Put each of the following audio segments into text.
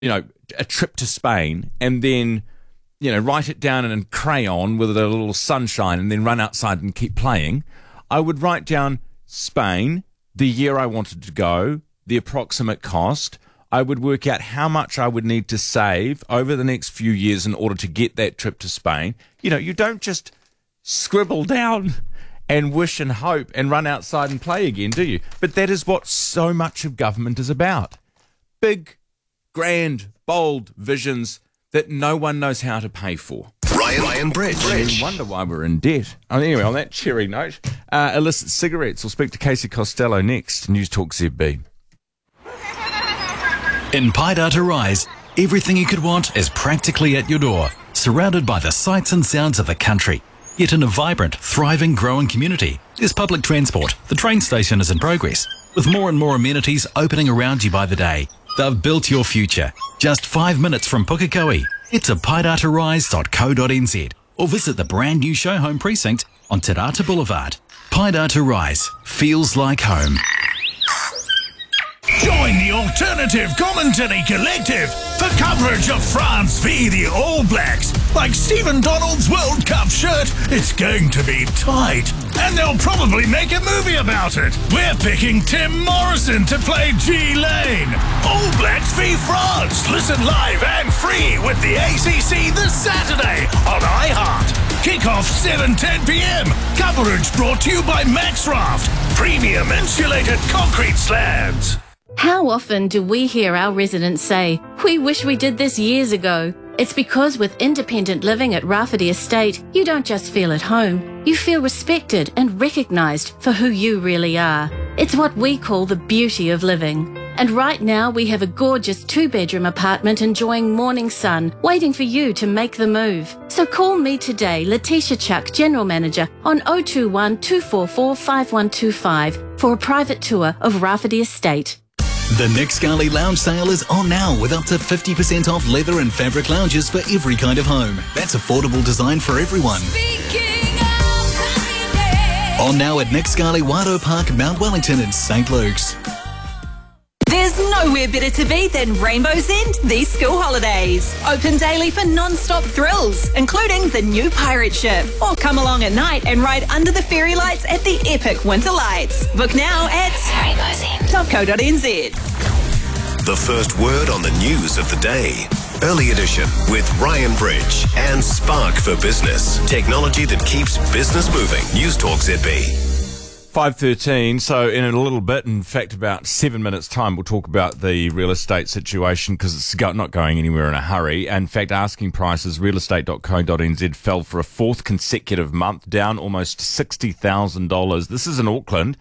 a trip to Spain and then, write it down in crayon with a little sunshine and then run outside and keep playing. I would write down Spain, the year I wanted to go, the approximate cost. I would work out how much I would need to save over the next few years in order to get that trip to Spain. You don't just scribble down and wish and hope and run outside and play again, do you? But that is what so much of government is about. Big, grand, bold visions that no one knows how to pay for. Ryan Bridge. You wonder why we're in debt. Anyway, on that cheery note, illicit cigarettes. We'll speak to Casey Costello next. News Talk ZB. In Paidata Rise, everything you could want is practically at your door, surrounded by the sights and sounds of the country. Yet in a vibrant, thriving, growing community, there's public transport. The train station is in progress, with more and more amenities opening around you by the day. They've built your future. Just 5 minutes from Pukekohe. Head to paidatarise.co.nz or visit the brand new show home precinct on Te Rata Boulevard. Paidata Rise feels like home. Join the Alternative Commentary Collective for coverage of France v the All Blacks. Like Stephen Donald's World Cup shirt, it's going to be tight. And they'll probably make a movie about it. We're picking Tim Morrison to play G Lane. All Blacks v France. Listen live and free with the ACC this Saturday on iHeart. Kick-off 7:10 p.m. Coverage brought to you by Maxraft. Premium insulated concrete slabs. How often do we hear our residents say, "We wish we did this years ago"? It's because with independent living at Rafferty Estate, you don't just feel at home. You feel respected and recognised for who you really are. It's what we call the beauty of living. And right now we have a gorgeous 2-bedroom apartment enjoying morning sun, waiting for you to make the move. So call me today, Letitia Chuck, General Manager, on 021 244 5125 for a private tour of Rafferty Estate. The Nick Scarley Lounge sale is on now with up to 50% off leather and fabric lounges for every kind of home. That's affordable design for everyone. On now at Nick Scarley Wado Park, Mount Wellington and St. Luke's. There's nowhere better to be than Rainbow's End these school holidays. Open daily for non-stop thrills, including the new pirate ship. Or come along at night and ride under the fairy lights at the epic winter lights. Book now at rainbowsend.co.nz. The first word on the news of the day. Early edition with Ryan Bridge and Spark for Business. Technology that keeps business moving. News Talk ZB. 5:13, so in a little bit, in fact about 7 minutes time, we'll talk about the real estate situation because it's not going anywhere in a hurry. In fact, asking prices, realestate.co.nz fell for a fourth consecutive month, down almost $60,000. This is in Auckland.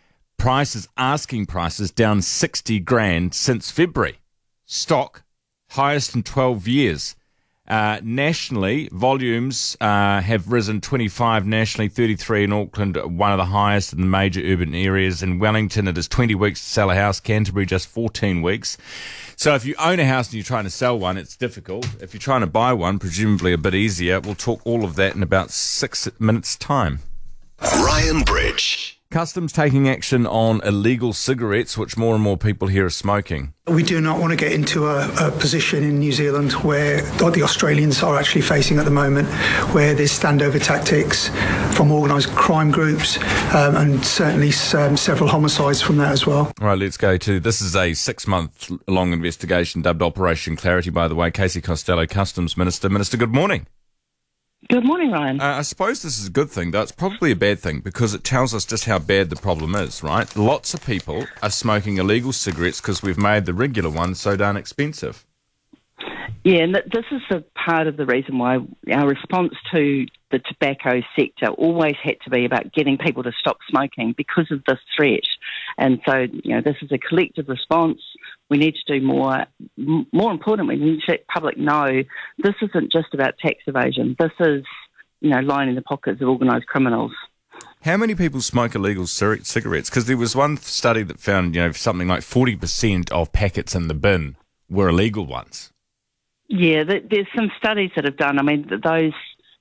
Asking prices down 60 grand since February. Stock, highest in 12 years. Nationally, volumes have risen 25 nationally, 33 in Auckland, one of the highest in the major urban areas. In Wellington, it is 20 weeks to sell a house. Canterbury, just 14 weeks. So if you own a house and you're trying to sell one, it's difficult. If you're trying to buy one, presumably a bit easier. We'll talk all of that in about 6 minutes' time. Ryan Bridge. Customs taking action on illegal cigarettes, which more and more people here are smoking. We do not want to get into a position in New Zealand where the Australians are actually facing at the moment, where there's standover tactics from organised crime groups and certainly several homicides from that as well. All right, let's go to, this is a 6-month-long investigation dubbed Operation Clarity, by the way. Casey Costello, Customs Minister. Minister, good morning. Good morning, Ryan. I suppose this is a good thing, though it's probably a bad thing because it tells us just how bad the problem is, right? Lots of people are smoking illegal cigarettes because we've made the regular ones so darn expensive. Yeah, and this is a part of the reason why our response to the tobacco sector always had to be about getting people to stop smoking because of this threat. And so, this is a collective response. We need to do more. More importantly, we need to let the public know this isn't just about tax evasion. This is, lining the pockets of organised criminals. How many people smoke illegal cigarettes? Because there was one study that found, something like 40% of packets in the bin were illegal ones. Yeah, there's some studies that have done. I mean, those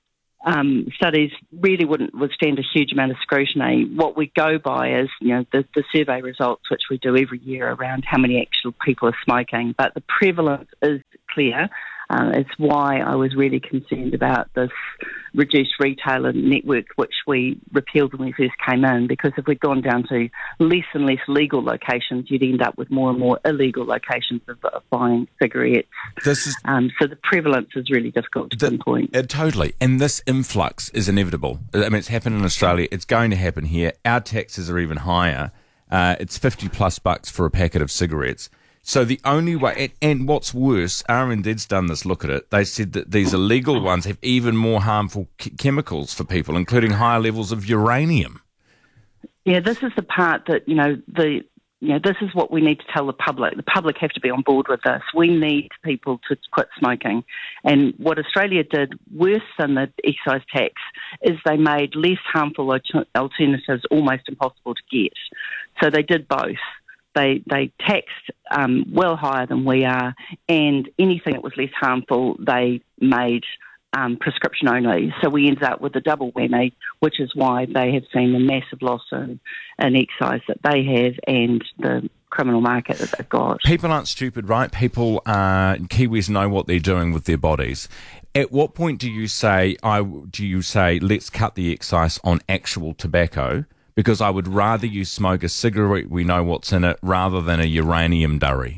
studies really wouldn't withstand a huge amount of scrutiny. What we go by is, the survey results, which we do every year around how many actual people are smoking. But the prevalence is clear. It's why I was really concerned about this reduced retailer network, which we repealed when we first came in, because if we'd gone down to less and less legal locations, you'd end up with more and more illegal locations of buying cigarettes. So the prevalence is really difficult to pinpoint. Totally. And this influx is inevitable. I mean, it's happened in Australia. It's going to happen here. Our taxes are even higher. It's $50+ for a packet of cigarettes. So the only way, and what's worse, RNZ's done this look at it. They said that these illegal ones have even more harmful chemicals for people, including higher levels of uranium. Yeah, this is the part that, this is what we need to tell the public. The public have to be on board with this. We need people to quit smoking. And what Australia did, worse than the excise tax, is they made less harmful alternatives almost impossible to get. So they did both. They taxed well higher than we are, and anything that was less harmful, they made prescription only. So we ended up with a double whammy, which is why they have seen the massive loss in excise that they have and the criminal market that they've got. People aren't stupid, right? Kiwis know what they're doing with their bodies. At what point do you say let's cut the excise on actual tobacco? Because I would rather you smoke a cigarette, we know what's in it, rather than a uranium durry.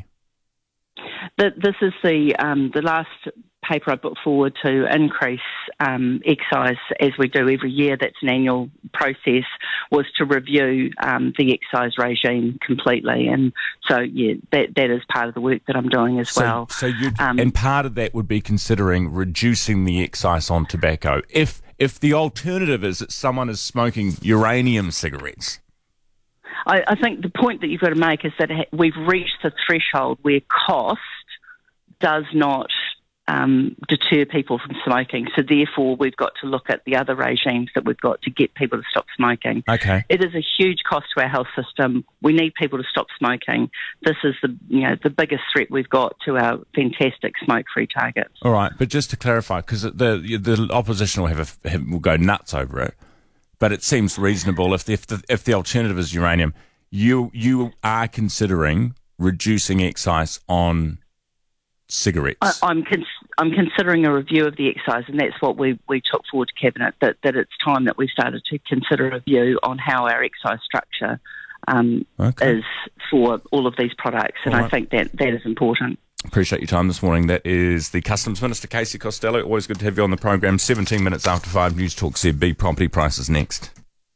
This is the last paper I put forward to increase excise, as we do every year. That's an annual process, was to review the excise regime completely. And so, that is part of the work that I'm doing as well. So and part of that would be considering reducing the excise on tobacco. If the alternative is that someone is smoking uranium cigarettes. I think the point that you've got to make is that we've reached the threshold where cost does not deter people from smoking. So therefore, we've got to look at the other regimes that we've got to get people to stop smoking. Okay. It is a huge cost to our health system. We need people to stop smoking. This is the biggest threat we've got to our fantastic smoke-free targets. All right, but just to clarify, because the opposition will go nuts over it, but it seems reasonable if the alternative is uranium. You are considering reducing excise on cigarettes. I'm considering a review of the excise, and that's what we took forward to Cabinet, that it's time that we started to consider a review on how our excise structure is for all of these products, and I think that is important. Appreciate your time this morning. That is the Customs Minister, Casey Costello. Always good to have you on the program. 17 minutes after 5, News Talk ZB. Property prices next.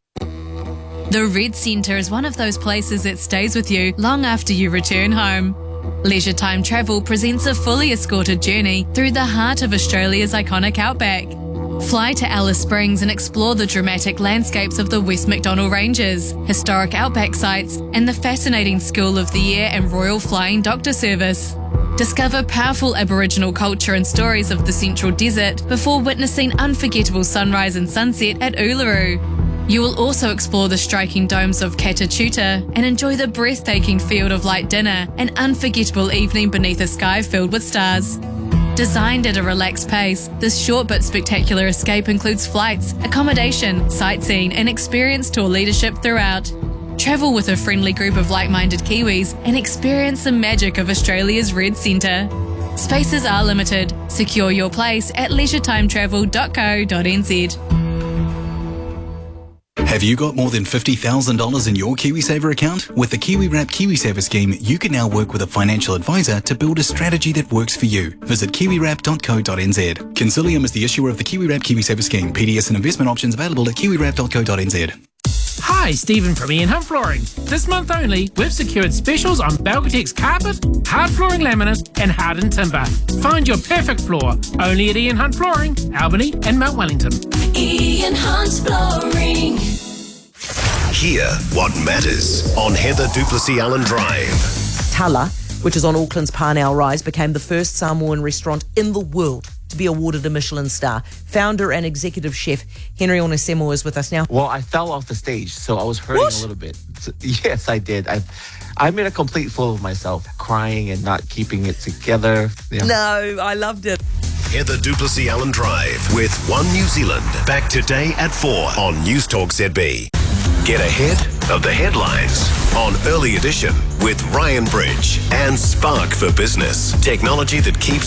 The Red Centre is one of those places that stays with you long after you return home. Leisure Time Travel presents a fully escorted journey through the heart of Australia's iconic outback. Fly to Alice Springs and explore the dramatic landscapes of the West Macdonnell Ranges, historic outback sites, and the fascinating School of the Air and Royal Flying Doctor Service. Discover powerful Aboriginal culture and stories of the Central Desert before witnessing unforgettable sunrise and sunset at Uluru. You will also explore the striking domes of Katachuta and enjoy the breathtaking Field of Light dinner, an unforgettable evening beneath a sky filled with stars. Designed at a relaxed pace, this short but spectacular escape includes flights, accommodation, sightseeing, and experienced tour leadership throughout. Travel with a friendly group of like-minded Kiwis and experience the magic of Australia's Red Centre. Spaces are limited. Secure your place at leisure-timetravel.co.nz. Have you got more than $50,000 in your KiwiSaver account? With the KiwiWrap KiwiSaver scheme, you can now work with a financial advisor to build a strategy that works for you. Visit kiwiwrap.co.nz. Consilium is the issuer of the KiwiWrap KiwiSaver scheme. PDS and investment options available at kiwiwrap.co.nz. Hi, Stephen from Ian Hunt Flooring. This month only, we've secured specials on Belgatex carpet, hard flooring laminate and hardened timber. Find your perfect floor only at Ian Hunt Flooring, Albany and Mount Wellington. Ian Hunt Flooring. Hear what matters on Heather Duplessis Allen Drive. Tala, which is on Auckland's Parnell Rise, became the first Samoan restaurant in the world to be awarded a Michelin star. Founder and executive chef Henry Onesemo is with us now. Well, I fell off the stage, so I was hurting a little bit. So, yes, I did. I made a complete fool of myself, crying and not keeping it together. Yeah. No, I loved it. Heather Duplessis Allen Drive with One New Zealand. Back today at 4 on News Talk ZB. Get ahead of the headlines on Early Edition with Ryan Bridge and Spark for Business. Technology that keeps